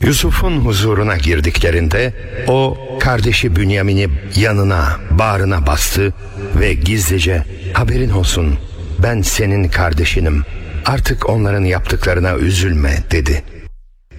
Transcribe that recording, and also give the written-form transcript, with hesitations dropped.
Yusuf'un huzuruna girdiklerinde o kardeşi Bünyamin'i yanına, bağrına bastı ve gizlice "Haberin olsun, ben senin kardeşinim. Artık onların yaptıklarına üzülme" dedi.